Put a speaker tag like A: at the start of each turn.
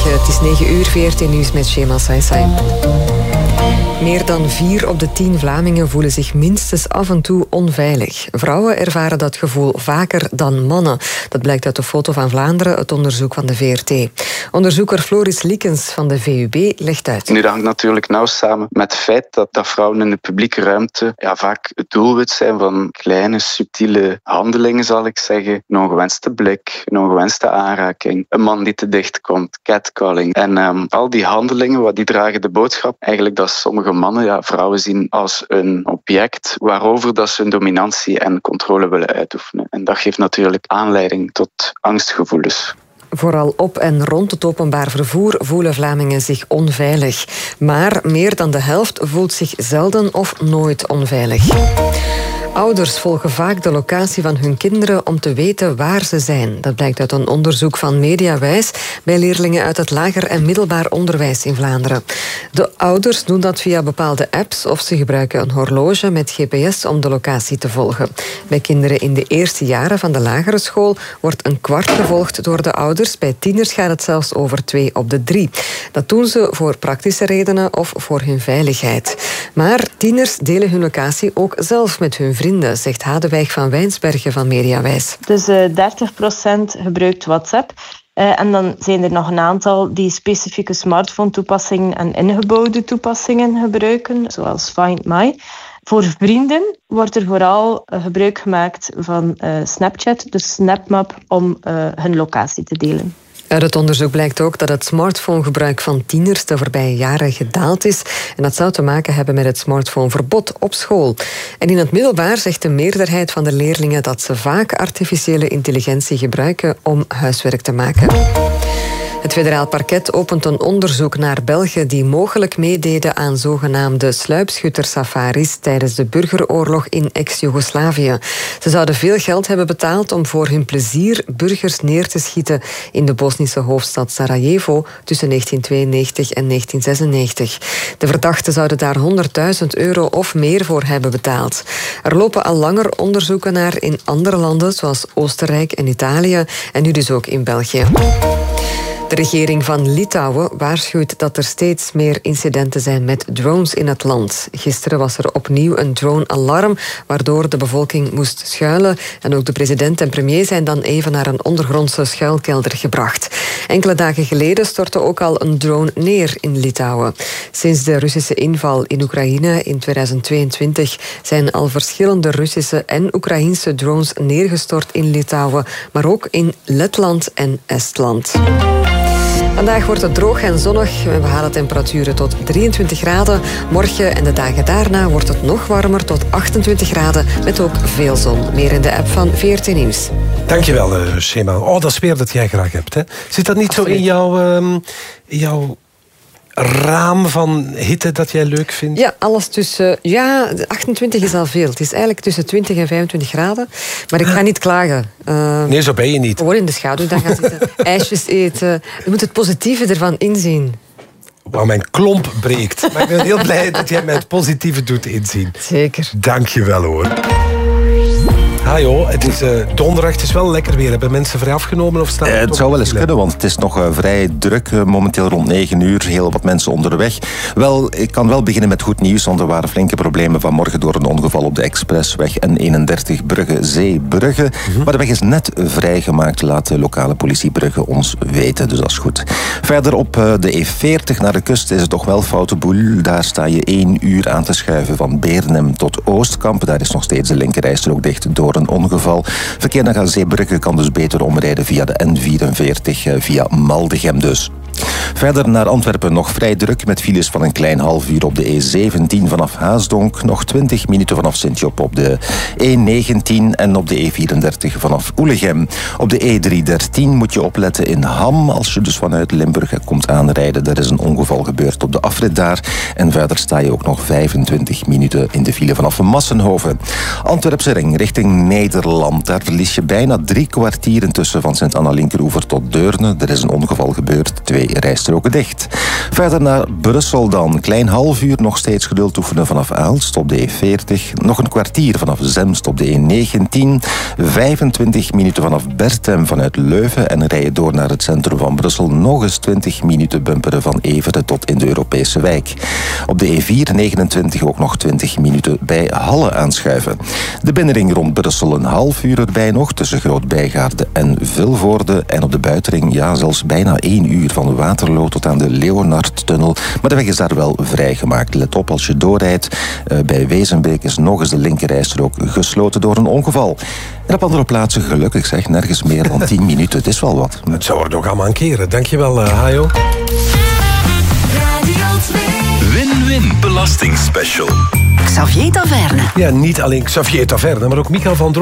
A: Goedemorgen, het is 9 uur, VRT Nieuws met Shema Saisai. Meer dan 4 op de 10 Vlamingen voelen zich minstens af en toe onveilig. Vrouwen ervaren dat gevoel vaker dan mannen. Dat blijkt uit de Foto van Vlaanderen, het onderzoek van de VRT. Onderzoeker Floris Liekens van de VUB legt uit.
B: Nu, dat hangt natuurlijk nauw samen met het feit dat vrouwen in de publieke ruimte vaak het doelwit zijn van kleine, subtiele handelingen, zal ik zeggen. Een ongewenste blik, een ongewenste aanraking, een man die te dicht komt, catcalling. En al die handelingen, die dragen de boodschap eigenlijk dat sommige mannen vrouwen zien als een object waarover dat ze hun dominantie en controle willen uitoefenen. En dat geeft natuurlijk aanleiding tot angstgevoelens.
A: Vooral op en rond het openbaar vervoer voelen Vlamingen zich onveilig. Maar meer dan de helft voelt zich zelden of nooit onveilig. Ouders volgen vaak de locatie van hun kinderen om te weten waar ze zijn. Dat blijkt uit een onderzoek van Mediawijs bij leerlingen uit het lager en middelbaar onderwijs in Vlaanderen. De ouders doen dat via bepaalde apps of ze gebruiken een horloge met GPS om de locatie te volgen. Bij kinderen in de eerste jaren van de lagere school wordt een kwart gevolgd door de ouders. Bij tieners gaat het zelfs over 2 op de 3. Dat doen ze voor praktische redenen of voor hun veiligheid. Maar tieners delen hun locatie ook zelf met hun vrienden, zegt Hadewijk van Wijnsbergen van Mediawijs.
C: Dus 30% gebruikt WhatsApp. En dan zijn er nog een aantal die specifieke smartphone-toepassingen en ingebouwde toepassingen gebruiken, zoals Find My. Voor vrienden wordt er vooral gebruik gemaakt van Snapchat, dus SnapMap, om hun locatie te delen.
A: Uit het onderzoek blijkt ook dat het smartphonegebruik van tieners de voorbije jaren gedaald is. En dat zou te maken hebben met het smartphoneverbod op school. En in het middelbaar zegt de meerderheid van de leerlingen dat ze vaak artificiële intelligentie gebruiken om huiswerk te maken. Het federaal parket opent een onderzoek naar Belgen die mogelijk meededen aan zogenaamde sluipschuttersafaris tijdens de burgeroorlog in ex-Joegoslavië. Ze zouden veel geld hebben betaald om voor hun plezier burgers neer te schieten in de Bosnische hoofdstad Sarajevo tussen 1992 en 1996. De verdachten zouden daar €100.000 of meer voor hebben betaald. Er lopen al langer onderzoeken naar in andere landen zoals Oostenrijk en Italië en nu dus ook in België. De regering van Litouwen waarschuwt dat er steeds meer incidenten zijn met drones in het land. Gisteren was er opnieuw een drone-alarm, waardoor de bevolking moest schuilen. En ook de president en premier zijn dan even naar een ondergrondse schuilkelder gebracht. Enkele dagen geleden stortte ook al een drone neer in Litouwen. Sinds de Russische inval in Oekraïne in 2022 zijn al verschillende Russische en Oekraïense drones neergestort in Litouwen, maar ook in Letland en Estland. Vandaag wordt het droog en zonnig. We halen temperaturen tot 23 graden. Morgen en de dagen daarna wordt het nog warmer tot 28 graden. Met ook veel zon. Meer in de app van VRT Nieuws.
D: Dankjewel, Shema. Oh, dat is weer dat jij graag hebt, hè? Zit dat niet Absoluut. Zo in jouw raam van hitte dat jij leuk vindt?
A: Ja, alles tussen... 28 is al veel. Het is eigenlijk tussen 20 en 25 graden. Maar ik ga niet klagen.
D: Nee, zo ben je niet.
A: Gewoon in de schaduw dan gaan zitten. IJsjes eten. Je moet het positieve ervan inzien.
D: Wauw, mijn klomp breekt. Maar ik ben heel blij dat jij mij het positieve doet inzien.
A: Zeker.
D: Dank je wel, hoor. Het is donderdag, het is wel lekker weer. Hebben mensen vrij afgenomen of staan
E: het zou wel eens kunnen, want het is nog vrij druk. Momenteel rond 9 uur, heel wat mensen onderweg. Wel, ik kan wel beginnen met goed nieuws, want er waren flinke problemen vanmorgen door een ongeval op de expressweg N31 Brugge-Zeebrugge. Maar de weg is net vrijgemaakt, laat de lokale politie Brugge ons weten, dus dat is goed. Verder op de E40 naar de kust is het toch wel foute boel. Daar sta je 1 uur aan te schuiven van Beernem tot Oostkamp. Daar is nog steeds de linkerrijstrook dicht door een ongeval. Verkeer naar Zeebrugge kan dus beter omrijden via de N44, via Maldegem dus. Verder naar Antwerpen nog vrij druk met files van een klein half uur op de E17 vanaf Haasdonk. Nog 20 minuten vanaf Sint-Job op de E19 en op de E34 vanaf Oelegem. Op de E313 moet je opletten in Ham als je dus vanuit Limburg komt aanrijden. Er is een ongeval gebeurd op de afrit daar. En verder sta je ook nog 25 minuten in de file vanaf Massenhoven. Antwerpse ring richting Nederland. Daar verlies je bijna 3 kwartier intussen van Sint-Anna Linkeroever tot Deurne. Er is een ongeval gebeurd. 2 rijstroken rijstroken dicht. Verder naar Brussel dan. Klein half uur nog steeds geduld oefenen vanaf Aalst op de E40. Nog een kwartier vanaf Zemst op de E19. 25 minuten vanaf Bertem vanuit Leuven. En rijden door naar het centrum van Brussel. Nog eens 20 minuten bumperen van Everen tot in de Europese wijk. Op de E429 ook nog 20 minuten bij Halle aanschuiven. De binnenring rond Brussel een half uur erbij nog tussen Groot-Bijgaarde en Vilvoorde. En op de buitenring zelfs bijna 1 uur van Waterloo tot aan de Leonardtunnel. Maar de weg is daar wel vrijgemaakt. Let op als je doorrijdt. Bij Wezenbeek is nog eens de linkerrijstrook gesloten door een ongeval. En op andere plaatsen gelukkig zeg, nergens meer dan 10 minuten. Het is wel wat.
D: Het zou er nog aan mankeren. Dankjewel, Hajo.
F: Win-win belastingspecial.
G: Xavier Taverne.
D: Ja, niet alleen Xavier Taverne, maar ook Michael van Droom.